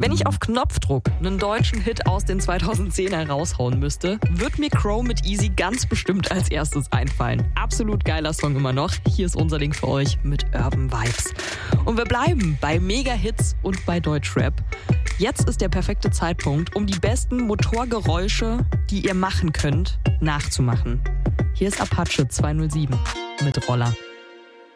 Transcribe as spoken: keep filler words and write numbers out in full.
Wenn ich auf Knopfdruck einen deutschen Hit aus den zweitausendzehner raushauen müsste, wird mir Crow mit Easy ganz bestimmt als erstes einfallen. Absolut geiler Song immer noch. Hier ist unser Link für euch mit Urban Vibes. Und wir bleiben bei Mega-Hits und bei Deutschrap. Jetzt ist der perfekte Zeitpunkt, um die besten Motorgeräusche, die ihr machen könnt, nachzumachen. Hier ist Apache zweihundertsieben mit Roller.